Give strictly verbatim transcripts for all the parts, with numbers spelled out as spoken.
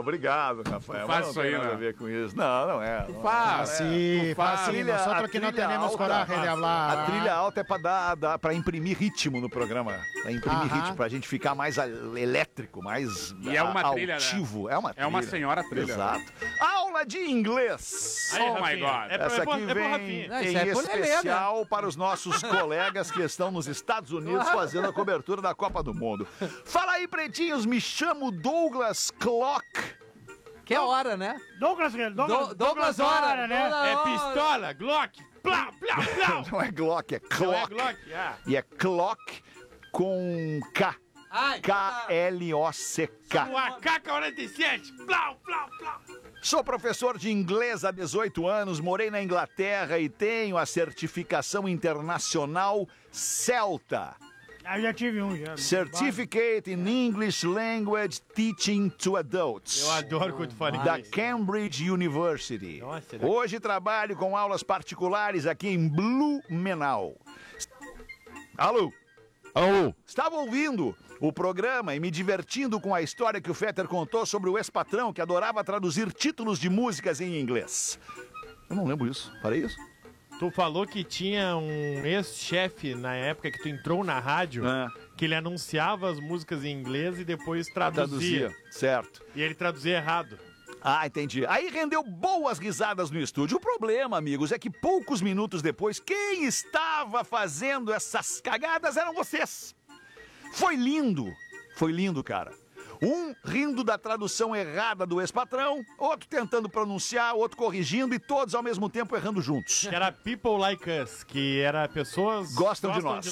obrigado, Rafael. Faz não isso tem aí, nada né? a ver com isso. Não, não é. Tu Não faz. é. Sim, faz. fácil. Trilha- Nosotros a que no trilha tenemos alta- coraje de hablar. A trilha alta é pra dar, dar pra imprimir ritmo no programa. Pra imprimir Aham. ritmo, pra gente ficar mais a- elétrico, mais E é uma a- trilha, né? altivo. É uma trilha. É uma senhora trilha. Exato. Aula de inglês. Aí, Oh my Rafinha, God. É pra, Essa é pra, aqui é pro vem Rafinha. Não, em isso é pro Lelê, especial para os nossos colegas que estão nos Estados Unidos fazendo a cobertura da Copa do Mundo. Fala aí, pretinhos, me chamo Douglas Clock. Que hora, né? Douglas, Douglas, Do- Douglas Hora, né? Douglas É Hora. pistola, Glock, plá, plá, plá. Não é Glock, é Não é Clock. Glock, ah. E é Clock com K. Ai, K L O C K. O A K quarenta e sete, plá, plá, plá. Sou professor de inglês há dezoito anos, morei na Inglaterra e tenho a certificação internacional CELTA. Ah, eu já tive um, já. Certificate in English Language Teaching to Adults. Eu adoro quando tu fala Da inglês. Cambridge University. Nossa, né? Hoje trabalho com aulas particulares aqui em Blumenau. Alô? Alô? Estava ouvindo o programa e me divertindo com a história que o Fetter contou sobre o ex-patrão que adorava traduzir títulos de músicas em inglês. Eu não lembro isso. Falei isso? Tu falou que tinha um ex-chefe na época que tu entrou na rádio, É. que ele anunciava as músicas em inglês e depois traduzia. Traduzia. Certo. E ele traduzia errado. Ah, entendi. Aí rendeu boas risadas no estúdio. O problema, amigos, é que poucos minutos depois, quem estava fazendo essas cagadas eram vocês. Foi lindo. Foi lindo, cara. Um rindo da tradução errada do ex-patrão, outro tentando pronunciar, outro corrigindo e todos ao mesmo tempo errando juntos. Que era People Like Us, que era pessoas... Gostam de nós.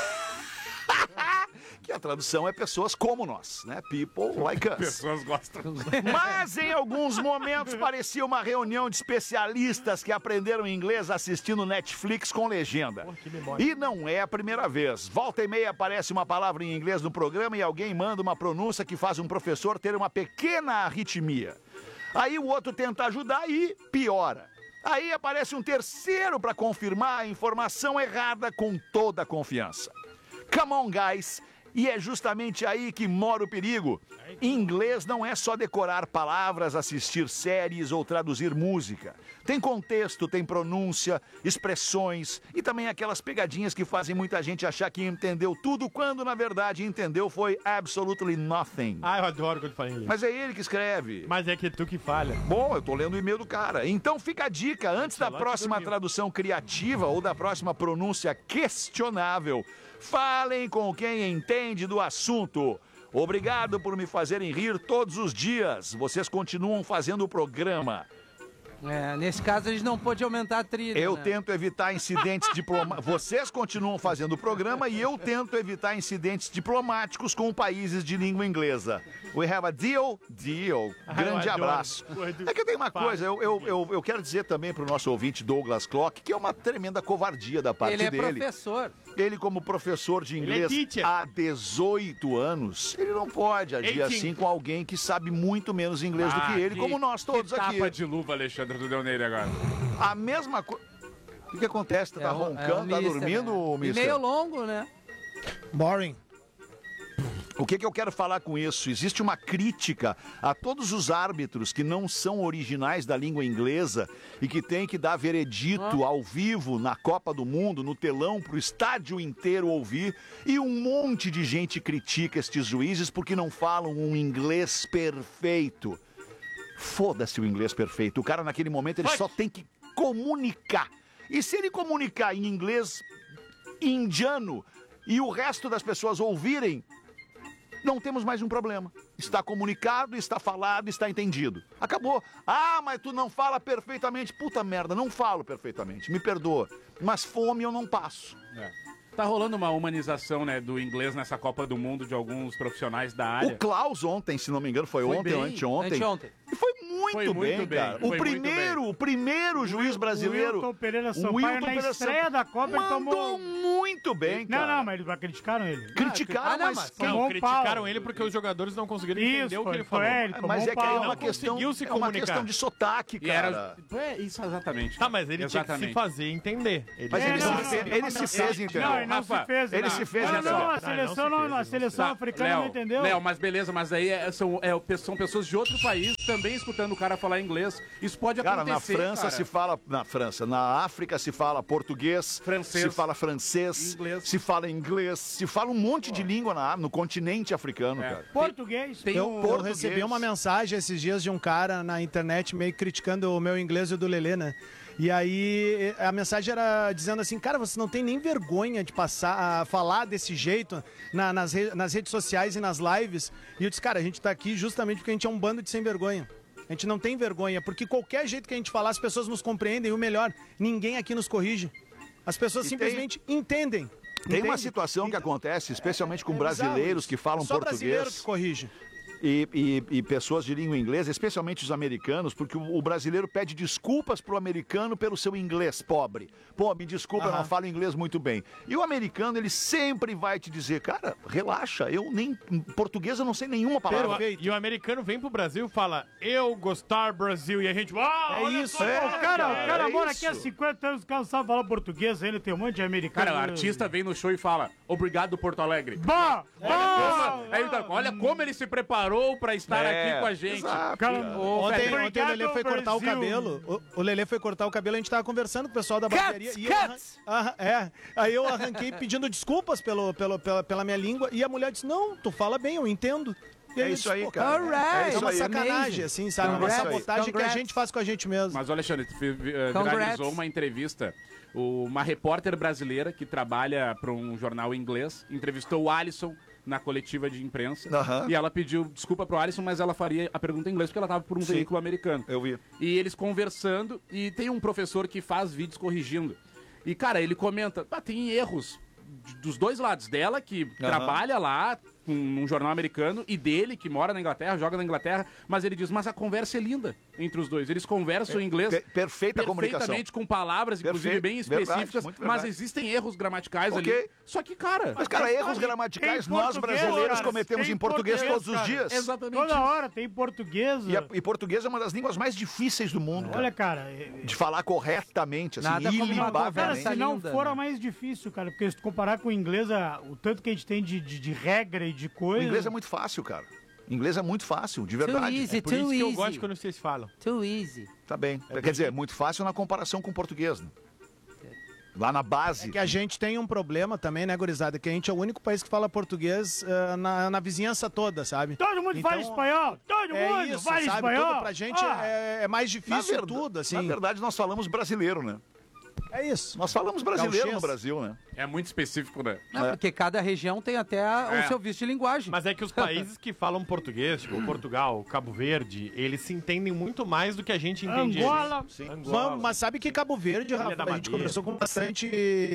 Que a tradução é pessoas como nós, né? People like us. Pessoas gostam. Mas em alguns momentos parecia uma reunião de especialistas que aprenderam inglês assistindo Netflix com legenda. E não é a primeira vez. Volta e meia aparece uma palavra em inglês no programa e alguém manda uma pronúncia que faz um professor ter uma pequena arritmia. Aí o outro tenta ajudar e piora. Aí aparece um terceiro para confirmar a informação errada com toda a confiança. Come on, guys! E é justamente aí que mora o perigo. Inglês não é só decorar palavras, assistir séries ou traduzir música. Tem contexto, tem pronúncia, expressões e também aquelas pegadinhas que fazem muita gente achar que entendeu tudo quando na verdade entendeu foi absolutely nothing. Ah, eu adoro quando fala inglês. Mas é ele que escreve. Mas é que é tu que falha. Bom, eu tô lendo o e-mail do cara. Então fica a dica, antes da Celular próxima dormiu. tradução criativa ou da próxima pronúncia questionável, falem com quem entende do assunto. Obrigado por me fazerem rir todos os dias. Vocês continuam fazendo o programa. É, nesse caso a gente não pôde aumentar a trilha. Eu né? tento evitar incidentes diplomáticos. Vocês continuam fazendo o programa e eu tento evitar incidentes diplomáticos com países de língua inglesa. We have a deal? Deal. Grande eu adoro. abraço. O Edu É que tem uma fala. coisa, eu, eu, eu, eu quero dizer também pro nosso ouvinte Douglas Clock que é uma tremenda covardia da parte Ele é dele. professor. Ele, como professor de Ele é inglês teacher. há dezoito anos, ele não pode agir eighteen. assim com alguém que sabe muito menos inglês do que ele, como nós todos que aqui. tapa de luva, Alexandre, tu deu nele agora. A mesma coisa. O que, que acontece? Tu tá É o- roncando, é o tá mister, dormindo, né? E mister? meio longo, né? Boring. O que, que eu quero falar com isso? Existe uma crítica a todos os árbitros que não são originais da língua inglesa e que têm que dar veredito ao vivo na Copa do Mundo, no telão, pro estádio inteiro ouvir. E um monte de gente critica estes juízes porque não falam um inglês perfeito. Foda-se o inglês perfeito. O cara, naquele momento, ele só tem que comunicar. E se ele comunicar em inglês indiano e o resto das pessoas ouvirem, não temos mais um problema. Está comunicado, está falado, está entendido. Acabou. Ah, mas tu não fala perfeitamente. Puta merda, não falo perfeitamente. Me perdoa. Mas fome eu não passo. Tá rolando uma humanização, né, do inglês nessa Copa do Mundo de alguns profissionais da área. O Klaus ontem, se não me engano, foi, Foi ontem bem. ou anteontem. Anteontem. E foi muito, Foi muito bem, bem, cara. foi O muito primeiro, o primeiro juiz brasileiro. O Wilton Pereira Sampaio, Wilton na Pereira estreia Sampaio da Copa, ele mandou tomou... muito bem, Não, cara. não, mas eles criticaram ele. Criticaram, Ah, não, mas... mas quem- tomou Não, um criticaram pau. ele porque os jogadores não conseguiram Isso, entender o que foi, ele foi, falou. ele tomou Mas um é que aí é pau. uma Não questão, conseguiu se é uma comunicar. questão de sotaque, E cara. era... É, isso, exatamente. Tá, mas ele tinha que se Exatamente. fazer entender. Ele Mas É, ele, não, se, não, fe- não, ele não, se não, fez, não, entendeu? Não, ele não Rafa, se fez. ele não. se fez, Não, não, entendeu? a Não, não seleção se não, fez, a não. seleção Tá, africana Léo, não entendeu. Léo, mas beleza, mas aí é- são, é, são pessoas de outro país também escutando o cara falar inglês. Isso pode Cara, acontecer, na França cara. se fala... Na França, na África se fala português, Francês. se fala francês, Inglês. se fala inglês, se fala um monte de língua na, no continente africano, É. cara. Português. Tem Eu, um... eu português. recebi uma mensagem esses dias de um cara na internet meio criticando o meu inglês e o do Lelê, né? E aí a mensagem era dizendo assim, cara, você não tem nem vergonha de passar a falar desse jeito na- nas, re- nas redes sociais e nas lives. E eu disse, cara, a gente tá aqui justamente porque a gente é um bando de sem vergonha. A gente não tem vergonha, porque qualquer jeito que a gente falar, as pessoas nos compreendem. E o melhor, ninguém aqui nos corrige. As pessoas E simplesmente entendem. Tem uma Entende? situação que acontece, especialmente com É brasileiros bizarro que isso. falam Só brasileiro português que corrige. e, e- e pessoas de língua inglesa, especialmente os americanos, porque o, o brasileiro pede desculpas pro americano pelo seu inglês pobre. Pô, me desculpa, eu não Aham. falo inglês muito bem. E o americano, ele sempre vai te dizer, cara, relaxa, eu nem... Em português eu não sei nenhuma palavra. Perfeito. E o americano vem pro Brasil e fala, eu gostar Brasil. E a gente, uau, É olha isso. só. É, O cara, o cara cara, é mora isso. aqui há cinquenta anos, o cara não sabe falar português, ele tem um monte de americano. Cara, o artista vem no show e fala, obrigado, Porto Alegre. Bah! Bah! Aí ele tá, olha como ele se preparou pra estar É, aqui com a gente. exato. Cara, Ô, Ontem, Federer, ontem o Lelê foi cortar o Brasil. cabelo. O, o Lelê foi cortar o cabelo, a gente tava conversando com o pessoal da Cuts, barbearia. e eu arran- cuts. Arran- é. Aí eu arranquei pedindo desculpas pelo, pelo, pela, pela minha língua. E a mulher disse: Não, tu fala bem, eu entendo. E É eu isso disse, aí, "Pô, cara. Alright. É É isso uma aí. sacanagem, Amazing. assim, sabe? Uma Congrats. sabotagem que a Congrats. gente faz com a gente mesmo. Mas, olha, Alexandre, tu fi- vi- eh, Congrats. viralizou uma entrevista. O- Uma repórter brasileira que trabalha para um jornal inglês entrevistou o Alisson na coletiva de imprensa. Aham. E ela pediu desculpa pro Alisson, mas ela faria a pergunta em inglês porque ela tava por um Sim. veículo americano. Eu vi. E eles conversando, e tem um professor que faz vídeos corrigindo. E, cara, ele comenta, ah, tem erros de- dos dois lados. Dela, que trabalha lá com um jornal americano, e dele, que mora na Inglaterra, joga na Inglaterra, mas ele diz, mas a conversa é linda entre os dois. Eles conversam em inglês Per- perfeita comunicação. perfeitamente, com palavras, inclusive, Perfeito, bem verdade, específicas, muito mas verdade. existem erros gramaticais Ok. ali. Só que, cara... Mas, cara, erros Tem gramaticais em nós português, brasileiros cara, cometemos tem em português português, todos os cara. dias. Exatamente Toda isso. hora tem português. E, a- e português é uma das línguas mais difíceis do mundo, cara. Olha, cara, é- De falar corretamente, assim, Nada como uma cara, ilibavelmente. conversa se não linda, for né? a mais difícil, cara, porque se tu comparar com o inglês, a- o tanto que a gente tem de, de, de regra e de O coisa... inglês é muito fácil, cara. O inglês é muito fácil, de Too verdade. easy, Por isso too que eu easy. gosto quando vocês falam. Too easy. Tá bem. Quer dizer, é muito fácil na comparação com o português, né? Lá na base. É que a gente tem um problema também, né, gurizada? Que a gente é o único país que fala português eh, na, na vizinhança toda, sabe? Todo mundo Então, fala espanhol! Todo É mundo isso, fala sabe? espanhol! Tudo pra gente Ah, é, é mais Na difícil verda- tudo, assim. Na verdade, nós falamos brasileiro, né? É isso. Nós falamos brasileiro no Gauchês. Brasil, né? É muito específico, né? Não, É. porque cada região tem até a- É. o seu vício de linguagem. Mas é que os países que falam português, tipo Portugal, Cabo Verde, eles se entendem muito mais do que a gente entende. Angola. Eles. Mas, mas sabe que Cabo Verde, Ilha Rafa, da a gente Madeira. conversou com bastante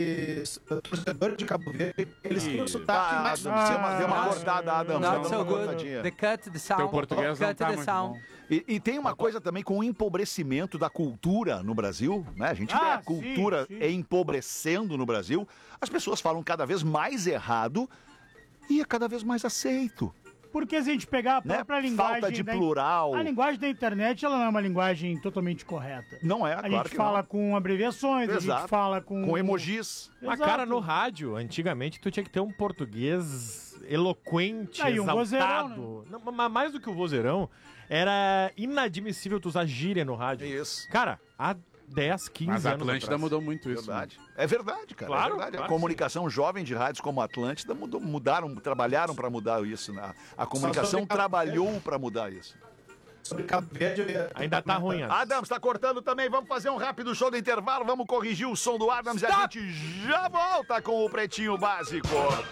torcedores de Cabo Verde. Eles têm um sotaque Ah, mais... deu uma, deu uma Ah, cortada, Adam. Not deu so uma good. cortadinha. The cut, the sound. Teu português não cut tá the muito sound. bom. E, e tem uma coisa também com o empobrecimento da cultura no Brasil, né? A gente vê Ah, a cultura sim, sim. empobrecendo no Brasil. As pessoas falam cada vez mais errado e é cada vez mais aceito, Porque se a gente pegar a né? própria linguagem... Falta de da- plural. A linguagem da internet, ela não é uma linguagem totalmente correta. Não é, A claro gente que fala não. com abreviações, a Exato. gente fala com... Com emojis. Mas, Exato. cara, no rádio, antigamente, tu tinha que ter um português eloquente, Ah, e um exaltado. vozeirão, Não, mas mais do que o vozeirão, era inadmissível tu usar gíria no rádio. Isso. Cara, há dez, quinze Mas a anos Atlântida atrás. mudou muito isso. Verdade. É verdade, cara. Claro, é verdade. claro a que comunicação jovem de rádios como a Atlântida mudou, mudaram, trabalharam para mudar isso. Né? A comunicação sobre Cabo trabalhou para mudar isso. Sobre Cabo Verde, eu ia- Ainda tá ruim, Adams. Adams, tá cortando também. Vamos fazer um rápido show do intervalo. Vamos corrigir o som do Adams e a gente já volta com o Pretinho Básico.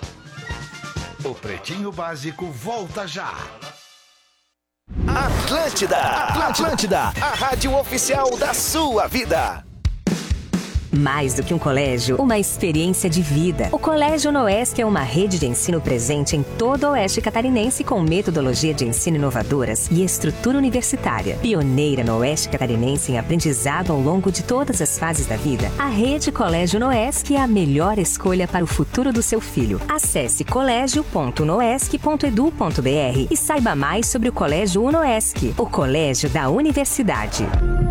O Pretinho Básico volta já. Atlântida, Atlântida, a rádio oficial da sua vida. Mais do que um colégio, uma experiência de vida. O Colégio Noesc é uma rede de ensino presente em todo o oeste catarinense com metodologia de ensino inovadoras e estrutura universitária. Pioneira no oeste catarinense em aprendizado ao longo de todas as fases da vida, a rede Colégio Noesc é a melhor escolha para o futuro do seu filho. Acesse colégio ponto noesc ponto edu ponto br e saiba mais sobre o Colégio Unoesc, o colégio da universidade.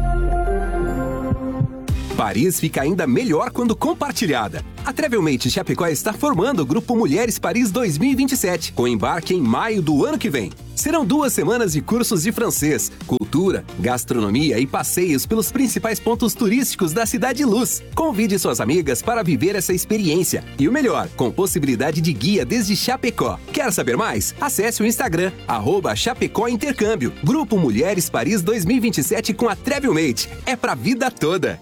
Paris fica ainda melhor quando compartilhada. A Travelmate Chapecó está formando o Grupo Mulheres Paris dois mil e vinte e sete, com embarque em maio do ano que vem. Serão duas semanas de cursos de francês, cultura, gastronomia e passeios pelos principais pontos turísticos da Cidade Luz. Convide suas amigas para viver essa experiência. E o melhor, com possibilidade de guia desde Chapecó. Quer saber mais? Acesse o Instagram, arroba Chapecó Intercâmbio. Grupo Mulheres Paris dois mil e vinte e sete com a Travelmate. É pra vida toda.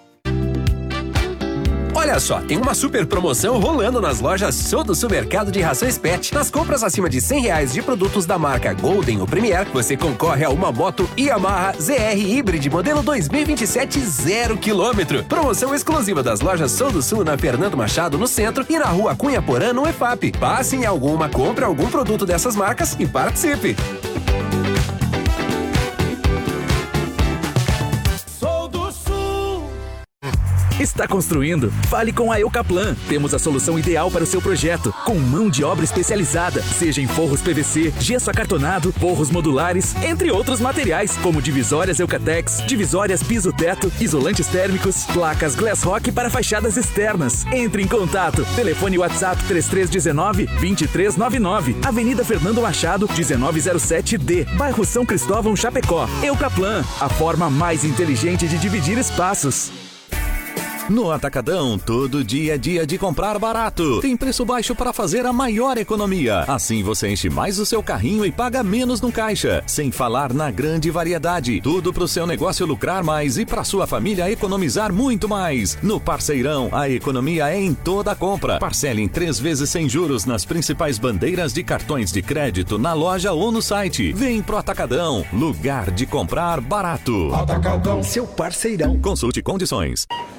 Olha só, tem uma super promoção rolando nas lojas Sou do Supermercado de Rações Pet. Nas compras acima de cem reais de produtos da marca Golden ou Premier, você concorre a uma moto Yamaha Z R Hybrid modelo dois mil e vinte e sete zero quilômetro. Promoção exclusiva das lojas Sou do Sul na Fernando Machado no centro e na rua Cunha Porã no E F A P. Passe em alguma, compre algum produto dessas marcas e participe. Está construindo? Fale com a Eucaplan. Temos a solução ideal para o seu projeto, com mão de obra especializada, seja em forros P V C, gesso acartonado, forros modulares, entre outros materiais, como divisórias Eucatex, divisórias piso-teto, isolantes térmicos, placas Glass Rock para fachadas externas. Entre em contato. Telefone WhatsApp três três um nove, dois três nove nove, Avenida Fernando Machado, dezenove zero sete D, bairro São Cristóvão, Chapecó. Eucaplan, a forma mais inteligente de dividir espaços. No Atacadão, todo dia é dia de comprar barato. Tem preço baixo para fazer a maior economia. Assim você enche mais o seu carrinho e paga menos no caixa. Sem falar na grande variedade. Tudo para o seu negócio lucrar mais e para sua família economizar muito mais. No Parceirão, a economia é em toda a compra. Parcele em três vezes sem juros nas principais bandeiras de cartões de crédito na loja ou no site. Vem pro Atacadão, lugar de comprar barato. Atacadão, seu parceirão. Consulte condições.